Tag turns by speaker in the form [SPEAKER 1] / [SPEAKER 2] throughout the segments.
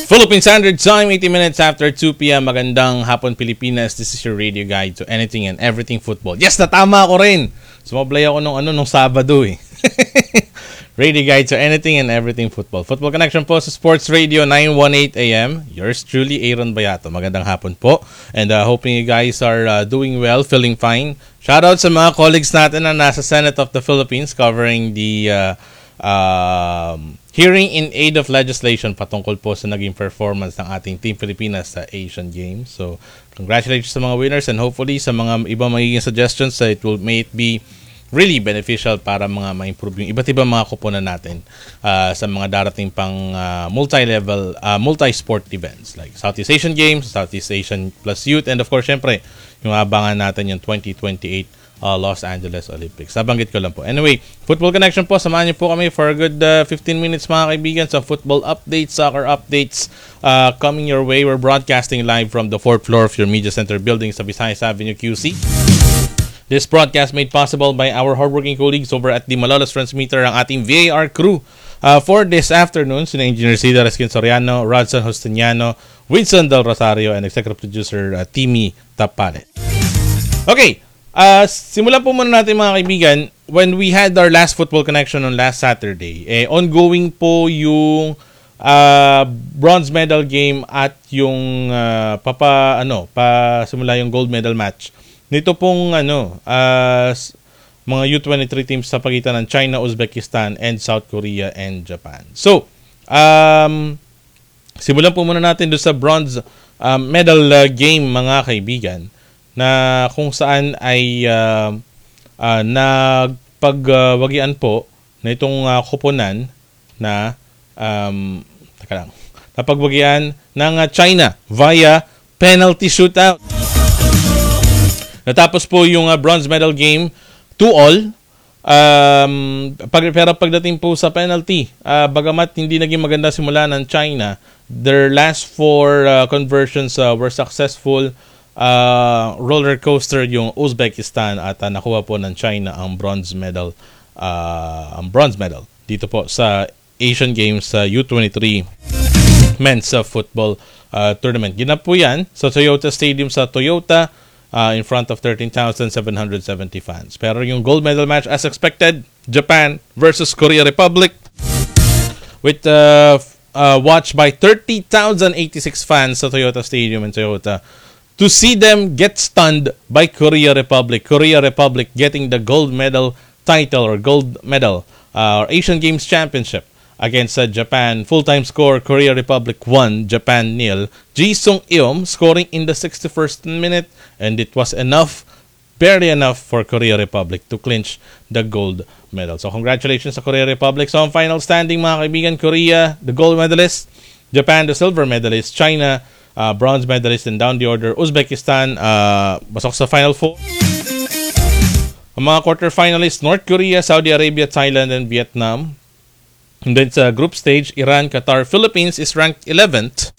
[SPEAKER 1] Philippine Standard Time, 80 minutes after 2 p.m. Magandang hapon, Pilipinas. This is your radio guide to anything and everything football. Yes, natama ako rin. Sumablay ako nung Sabado eh. Radio guide to anything and everything football. Football Connection po sa Sports Radio 918 AM. Yours truly, Aaron Bayato. Magandang hapon po. And hoping you guys are doing well, feeling fine. Shoutout sa mga colleagues natin na nasa Senate of the Philippines covering the hearing in aid of legislation patungkol po sa naging performance ng ating Team Pilipinas sa Asian Games. So, congratulations sa mga winners and hopefully sa mga ibang magiging suggestions may it be really beneficial para ma-improve yung iba't ibang mga kuponan natin sa mga darating pang multi-level, multi-sport events like Southeast Asian Games, Southeast Asian Plus Youth, and of course, syempre, yung abangan natin yung 2028 Los Angeles Olympics. Nabanggit ko lang po. Anyway, Football Connection po, samahan niyo po kami for a good 15 minutes mga kaibigan sa football updates, soccer updates coming your way. We're broadcasting live from the 4th floor of your media center building sa Visayas Avenue QC. This broadcast made possible by our hardworking colleagues over at the Malolos Transmitter, ang ating VAR crew for this afternoon. Sina Engineer Cida Reskin Soriano, Rodson Justiniano, Winston Del Rosario, and Executive Producer Timmy Tapalet. Okay, simulan po muna natin mga kaibigan. When we had our last Football Connection on last Saturday, ongoing po yung bronze medal game at yung simula yung gold medal match. Nito pong mga U23 teams sa pagitan ng China, Uzbekistan, and South Korea and Japan. So, simulan po muna natin doon sa bronze medal game mga kaibigan na kung saan ay nagpagwagian po na itong kuponan na napagwagian ng China via penalty shootout. Natapos po yung bronze medal game 2-2. Pero pagdating po sa penalty, bagamat hindi naging maganda simula ng China, their last 4 conversions were successful. Roller coaster yung Uzbekistan at nakuha po ng China ang bronze medal dito po sa Asian Games U23 men's football tournament. Ginap po yan sa Toyota Stadium sa Toyota in front of 13,770 fans. Pero yung gold medal match, as expected, Japan versus Korea Republic with watched by 30,086 fans sa Toyota Stadium in Toyota to see them get stunned by Korea Republic. Korea Republic getting the gold medal title or gold medal or Asian Games Championship against Japan. Full-time score, Korea Republic 1, Japan 0. Ji Sung-eum scoring in the 61st minute, and it was enough, barely enough for Korea Republic to clinch the gold medal. So congratulations sa Korea Republic. So ang final standing mga kaibigan, Korea, the gold medalist, Japan, the silver medalist, China, bronze medalist, and down the order, Uzbekistan, pasok sa Final Four. Ang mga quarterfinalists, North Korea, Saudi Arabia, Thailand, and Vietnam. And then sa group stage, Iran, Qatar, Philippines is ranked 11th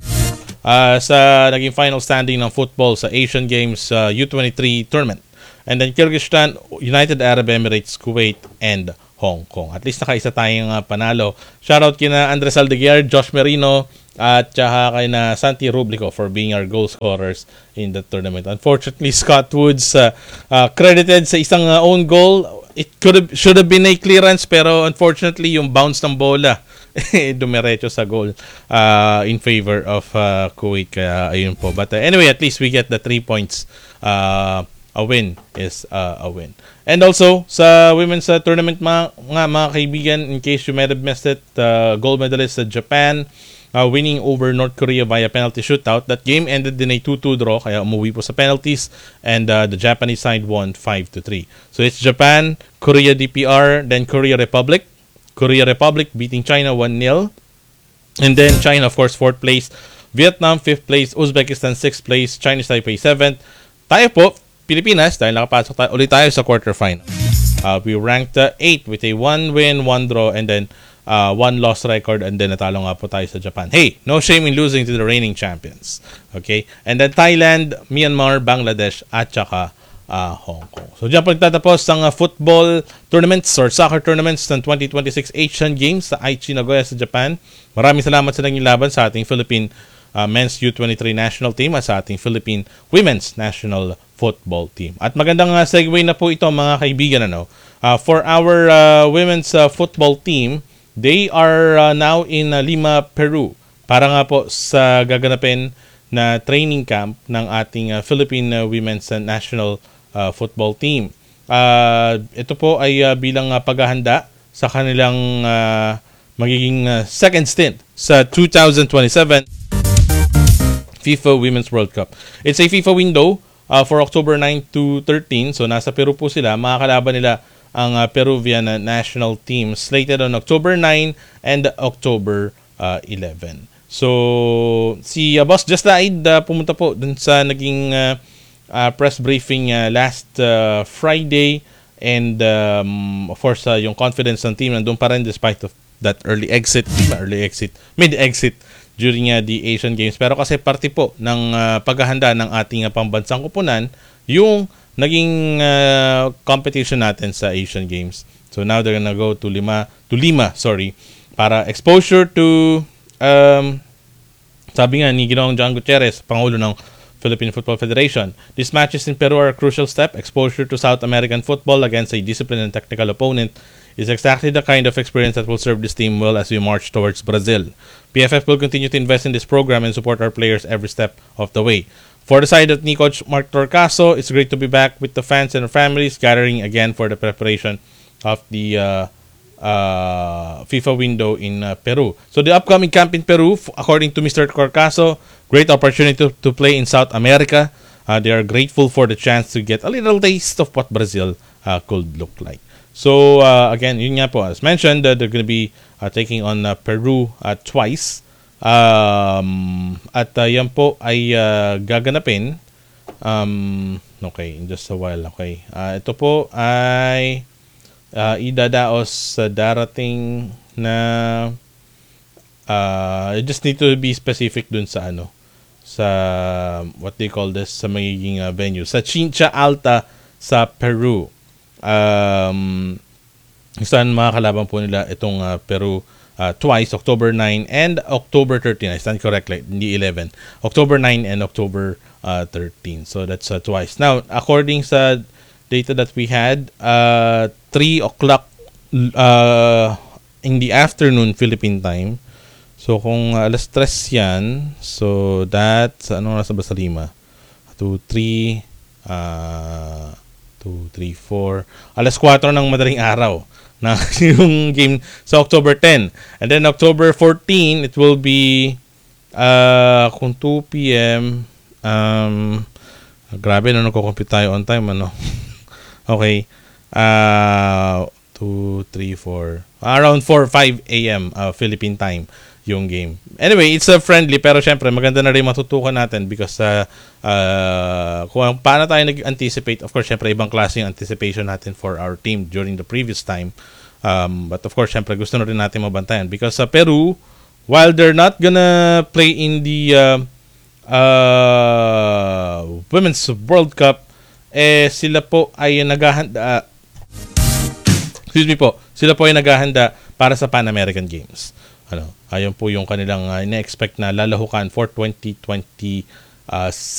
[SPEAKER 1] sa naging final standing ng football sa Asian Games U23 tournament. And then Kyrgyzstan, United Arab Emirates, Kuwait, and Hong Kong. At least nakaisa tayong panalo. Shoutout kina Andres Aldeguer, Josh Merino, at saka kay na Santi Rublico for being our goal scorers in the tournament. Unfortunately, Scott Woods credited sa isang own goal. It should have been a clearance, pero unfortunately yung bounce ng bola dumiretso sa goal in favor of Kuwait. Kaya ayun po. But anyway, at least we get the 3 points. A win is a win. And also sa women's tournament mga kaibigan, in case you might have missed it, gold medalist Japan winning over North Korea via penalty shootout. That game ended in a 2-2 draw, kaya umuwi po sa penalties, and the Japanese side won 5-3. So it's Japan, Korea DPR, then Korea Republic. Korea Republic beating China 1-0. And then China, of course, 4th place. Vietnam, 5th place. Uzbekistan, 6th place. Chinese Taipei, 7th. Tayo po, Pilipinas, dahil nakapasok ulit tayo sa quarterfinal. We ranked 8th with a 1-win, 1 draw, and then 1-loss record, and then natalo nga po tayo sa Japan. Hey, no shame in losing to the reigning champions. Okay? And then Thailand, Myanmar, Bangladesh, at saka Hong Kong. So diyan po nagtatapos ang football tournaments or soccer tournaments ng 2026 Asian Games sa Aichi, Nagoya sa Japan. Maraming salamat sa naging laban sa ating Philippine Men's U23 National Team at sa ating Philippine Women's National Football Team. At magandang segue na po ito mga kaibigan. For our Women's Football Team, they are now in Lima, Peru. Para nga po sa gaganapin na training camp ng ating Philippine Women's National Football Team. Ito po ay bilang paghahanda sa kanilang magiging second stint sa 2027 FIFA Women's World Cup. It's a FIFA window for October 9 to 13. So nasa Peru po sila. Makakalaban nila ang Peruvian national team slated on October 9 and October 11. So si Boss Just Died pumunta po dun sa naging press briefing last Friday, and of course yung confidence ng team nandun pa rin despite of that mid-exit during the Asian Games. Pero kasi parte po ng paghahanda ng ating pambansang kupunan yung naging competition natin sa Asian Games. So now they're gonna go to Lima, para exposure to sabi nga ni Ginoong John Gutierrez, Pangulo ng Philippine Football Federation, these matches in Peru are a crucial step. Exposure to South American football against a disciplined and technical opponent is exactly the kind of experience that will serve this team well as we march towards Brazil. PFF will continue to invest in this program and support our players every step of the way. For the side of ni Coach Mark Torcaso, it's great to be back with the fans and their families gathering again for the preparation of the FIFA window in Peru. So the upcoming camp in Peru, according to Mr. Torcaso, great opportunity to play in South America. They are grateful for the chance to get a little taste of what Brazil could look like. So again, yun nga po, as mentioned, they're going to be taking on Peru twice. At yan po ay gaganapin. Okay, in just a while. Okay. Ito po ay idadaos sa darating na you just need to be specific dun sa sa what they call this, sa magiging venue sa Chincha Alta sa Peru. Saan makakalaban po nila itong Peru twice, October 9 and October 13. I stand correctly, hindi 11. October 9 and October 13. So that's twice. Now, according sa data that we had, 3 o'clock in the afternoon Philippine time. So kung alas 3 yan, so that's nasa ba sa Lima? 2, 3, 4. Alas 4 ng madaling araw na yung game sa October 10. And then October 14, it will be kung 2 p.m. Grabe na nagko-compute tayo on time Okay. 2, 3, 4. Around 4, 5 a.m. Philippine time yung game. Anyway, it's friendly pero syempre maganda na rin matutukan natin because kung paano tayo nag-anticipate, of course syempre ibang klase yung anticipation natin for our team during the previous time. But of course syempre gusto na rin natin mabantayan because Peru, while they're not gonna play in the Women's World Cup, sila po ay naghahanda sila po ay naghahanda para sa Pan American Games. Ayun po yung kanilang ina-expect na lalahukan for 2027.